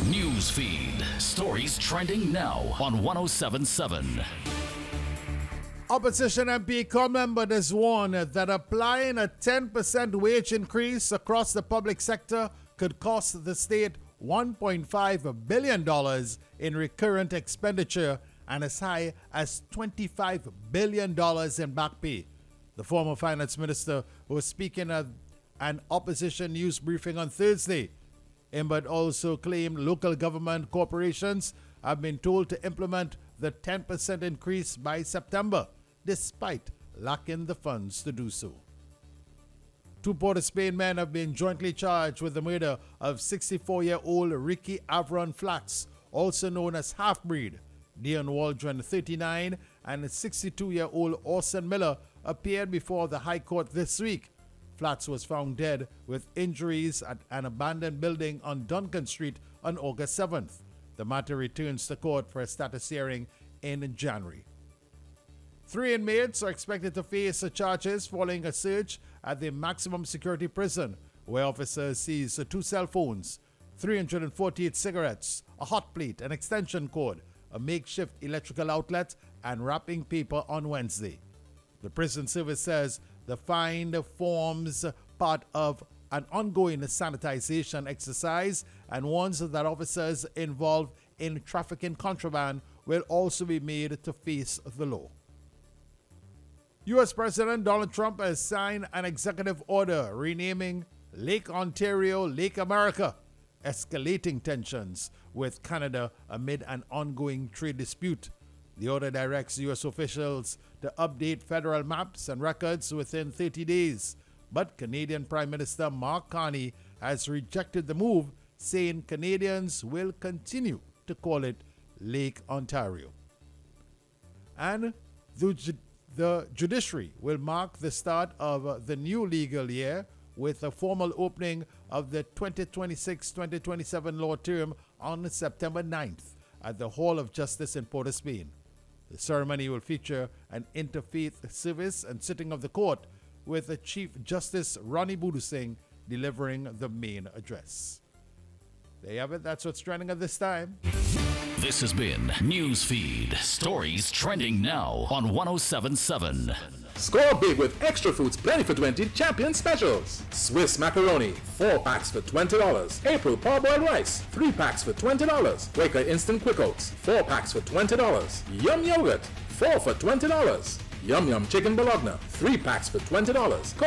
News feed. Stories trending now on 1077. Opposition MP Comember has warned that applying a 10% wage increase across the public sector could cost the state $1.5 billion in recurrent expenditure and as high as $25 billion in back pay. The former finance minister was speaking at an opposition news briefing on Thursday. Imbert also claimed local government corporations have been told to implement the 10% increase by September, despite lacking the funds to do so. Two Port of Spain men have been jointly charged with the murder of 64-year-old Ricky Avron Flats, also known as Half-Breed. Dion Waldron, 39, and 62-year-old Orson Miller appeared before the High Court this week. Flats was found dead with injuries at an abandoned building on Duncan Street on August 7th. The matter returns to court for a status hearing in January. 3 inmates are expected to face charges following a search at the maximum security prison, where officers seized 2 cell phones, 348 cigarettes, a hot plate, an extension cord, a makeshift electrical outlet, and wrapping paper on Wednesday. The prison service says the find forms part of an ongoing sanitization exercise and warns that officers involved in trafficking contraband will also be made to face the law. U.S. President Donald Trump has signed an executive order renaming Lake Ontario Lake America, escalating tensions with Canada amid an ongoing trade dispute. The order directs U.S. officials to update federal maps and records within 30 days, but Canadian Prime Minister Mark Carney has rejected the move, saying Canadians will continue to call it Lake Ontario. And the judiciary will mark the start of the new legal year with a formal opening of the 2026-2027 law term on September 9th at the Hall of Justice in Port of Spain. The ceremony will feature an interfaith service and sitting of the court, with Chief Justice Ronnie Boodoo Singh delivering the main address. There you have it. That's what's trending at this time. This has been Newsfeed. Stories trending now on 1077. Score big with Extra Foods Plenty for 20 Champion Specials. Swiss macaroni, 4 packs for $20. April parboiled rice, 3 packs for $20. Quaker Instant Quick Oats, 4 packs for $20. Yum Yogurt, 4 for $20. Yum Yum Chicken Bologna, 3 packs for $20.